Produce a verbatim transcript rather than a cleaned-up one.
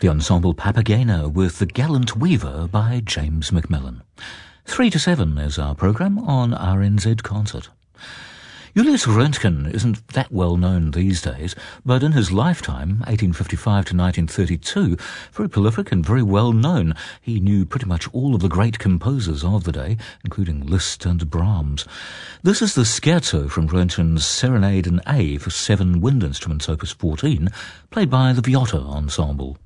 The ensemble Papagena with The Gallant Weaver by James Macmillan. Three to seven is our programme on R N Z Concert. Julius Röntgen isn't that well known these days, but in his lifetime, eighteen fifty-five to nineteen thirty-two, very prolific and very well known. He knew pretty much all of the great composers of the day, including Liszt and Brahms. This is the scherzo from Röntgen's Serenade in A for seven wind instruments, opus fourteen, played by the Viotta Ensemble.